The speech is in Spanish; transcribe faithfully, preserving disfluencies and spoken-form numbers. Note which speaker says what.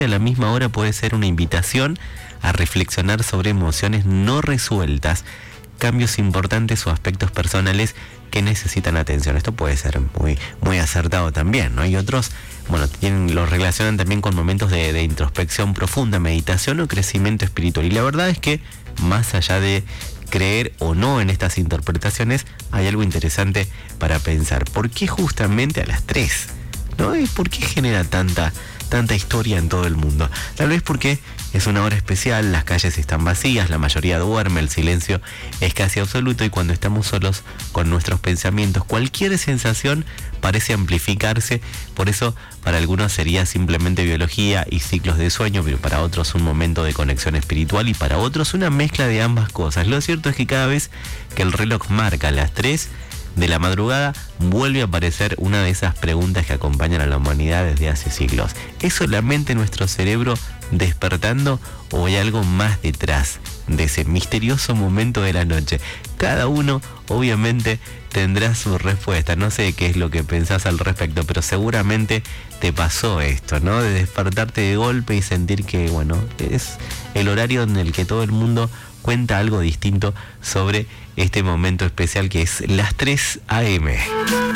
Speaker 1: a la misma hora puede ser una invitación a reflexionar sobre emociones no resueltas, cambios importantes o aspectos personales que necesitan atención. Esto puede ser muy, muy acertado también, ¿no? Y otros, bueno, tienen, lo relacionan también con momentos de, de introspección profunda, meditación o crecimiento espiritual. Y la verdad es que, más allá de creer o no en estas interpretaciones, hay algo interesante para pensar. ¿Por qué justamente a las tres? ¿No? ¿Y por qué genera tanta, tanta historia en todo el mundo? Tal vez porque es una hora especial, las calles están vacías, la mayoría duerme, el silencio es casi absoluto y cuando estamos solos con nuestros pensamientos, cualquier sensación parece amplificarse. Por eso para algunos sería simplemente biología y ciclos de sueño, pero para otros un momento de conexión espiritual y para otros una mezcla de ambas cosas. Lo cierto es que cada vez que el reloj marca las tres de la madrugada, vuelve a aparecer una de esas preguntas que acompañan a la humanidad desde hace siglos. ¿Es solamente nuestro cerebro despertando o hay algo más detrás de ese misterioso momento de la noche? Cada uno obviamente tendrá su respuesta. No sé qué es lo que pensás al respecto, pero seguramente te pasó esto, ¿no? De despertarte de golpe y sentir que, bueno, es el horario en el que todo el mundo cuenta algo distinto sobre este momento especial que es las tres a eme.